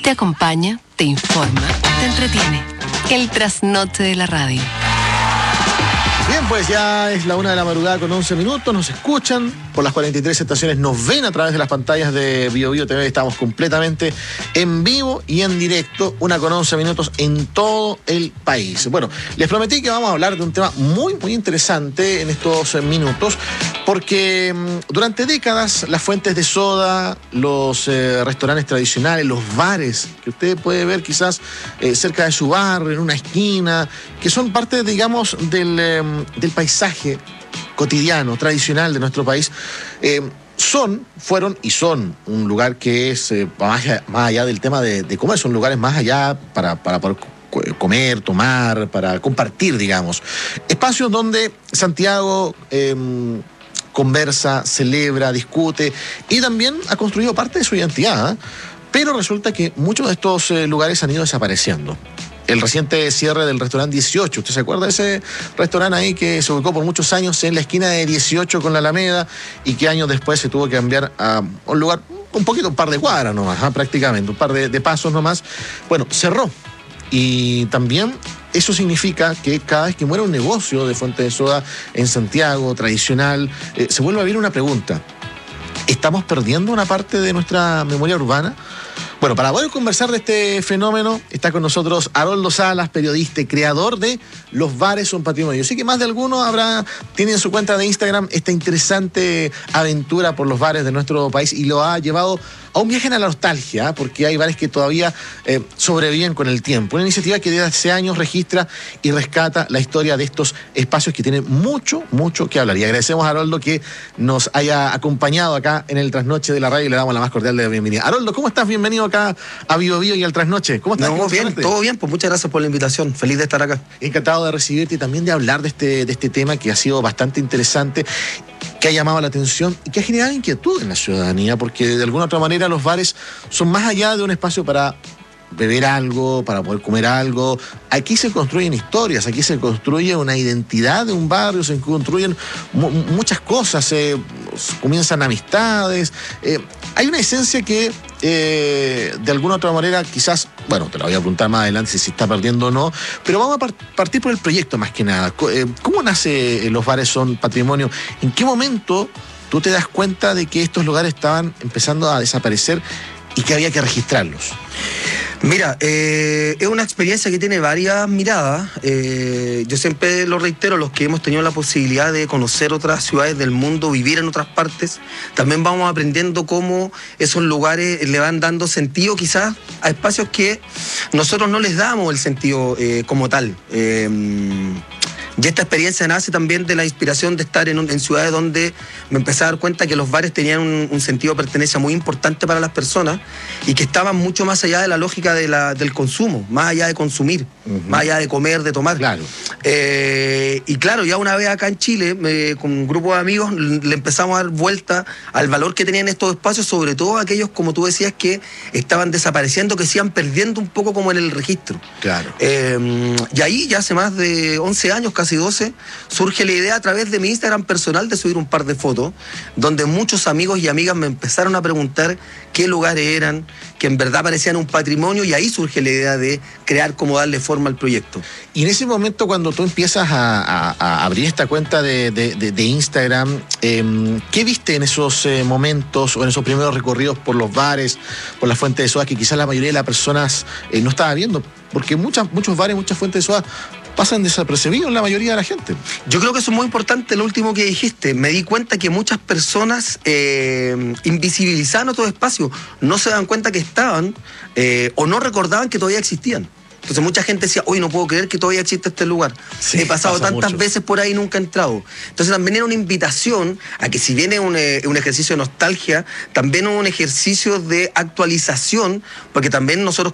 Te acompaña, te informa, te entretiene. El trasnoche de la radio. Bien, pues ya es la 1 de la madrugada con 11 minutos, nos escuchan por las 43 estaciones, nos ven a través de las pantallas de BioBio TV, estamos completamente en vivo y en directo, 1 con 11 minutos en todo el país. Bueno, les prometí que vamos a hablar de un tema muy interesante en estos minutos, porque durante décadas las fuentes de soda, los restaurantes tradicionales, los bares que usted puede ver quizás cerca de su barrio, en una esquina, que son parte, digamos, del paisaje cotidiano, tradicional de nuestro país, fueron y son un lugar que es más allá del tema de comer, son lugares más allá para poder comer, tomar, para compartir, digamos. Espacios donde Santiago conversa, celebra, discute y también ha construido parte de su identidad, ¿eh? Pero resulta que muchos de estos lugares han ido desapareciendo. El reciente cierre del restaurante 18, ¿usted se acuerda de ese restaurante ahí que se ubicó por muchos años en la esquina de 18 con la Alameda y que años después se tuvo que cambiar a un lugar, un par de cuadras nomás, prácticamente, un par de pasos nomás? Bueno, cerró. Y también eso significa que cada vez que muere un negocio de fuente de soda en Santiago, tradicional, se vuelve a abrir una pregunta. ¿Estamos perdiendo una parte de nuestra memoria urbana? Bueno, para poder conversar de este fenómeno, está con nosotros Haroldo Salas, periodista y creador de Los Bares Son Patrimonio. Yo sé que más de alguno tiene en su cuenta de Instagram esta interesante aventura por los bares de nuestro país y lo ha llevado a un viaje en la nostalgia, porque hay bares que todavía sobreviven con el tiempo. Una iniciativa que desde hace años registra y rescata la historia de estos espacios que tienen mucho que hablar. Y agradecemos a Haroldo que nos haya acompañado acá en el Trasnoche de la radio y le damos la más cordial de la bienvenida. Haroldo, ¿cómo estás? Bienvenido acá a BioBio y al Trasnoche. ¿Cómo estás? Bien, todo bien, pues muchas gracias por la invitación. Feliz de estar acá. Encantado de recibirte y también de hablar de este tema que ha sido bastante interesante, que ha llamado la atención y que ha generado inquietud en la ciudadanía, porque de alguna otra manera los bares son más allá de un espacio para beber algo, para poder comer algo. Aquí se construyen historias, aquí se construye una identidad de un barrio, se construyen muchas cosas, comienzan amistades. Hay una esencia que de alguna otra manera quizás, bueno, te la voy a preguntar más adelante si se está perdiendo o no, pero vamos a partir por el proyecto más que nada. ¿Cómo nace Los Bares Son Patrimonio? ¿En qué momento tú te das cuenta de que estos lugares estaban empezando a desaparecer y que había que registrarlos? Mira, es una experiencia que tiene varias miradas. Yo siempre lo reitero, los que hemos tenido la posibilidad de conocer otras ciudades del mundo, vivir en otras partes, también vamos aprendiendo cómo esos lugares le van dando sentido quizás a espacios que nosotros no les damos el sentido como tal. Y esta experiencia nace también de la inspiración de estar en ciudades donde me empecé a dar cuenta que los bares tenían un sentido de pertenencia muy importante para las personas y que estaban mucho más allá de la lógica del consumo, más allá de consumir, más allá de comer, de tomar. Claro. Y claro, ya una vez acá en Chile, con un grupo de amigos, le empezamos a dar vuelta al valor que tenían estos espacios, sobre todo aquellos, como tú decías, que estaban desapareciendo, que se iban perdiendo un poco como en el registro. Claro. Y ahí, ya hace más de 11 años, casi 12, surge la idea a través de mi Instagram personal de subir un par de fotos, donde muchos amigos y amigas me empezaron a preguntar qué lugares eran, que en verdad parecían un patrimonio, y ahí surge la idea de crear cómo darle forma al proyecto. Y en ese momento, cuando tú empiezas a abrir esta cuenta de Instagram, ¿qué viste en esos momentos o en esos primeros recorridos por los bares, por la fuente de soda, que quizás la mayoría de las personas no estaba viendo? Porque muchos bares, muchas fuentes de soda pasan desapercibidos en la mayoría de la gente. Yo creo que eso es muy importante, lo último que dijiste. Me di cuenta que muchas personas invisibilizaban otros espacios, no se dan cuenta que estaban o no recordaban que todavía existían. Entonces mucha gente decía, hoy no puedo creer que todavía existe este lugar. Sí, he pasado tantas mucho veces por ahí y nunca he entrado. Entonces también era una invitación a que, si bien es un ejercicio de nostalgia, también es un ejercicio de actualización, porque también nosotros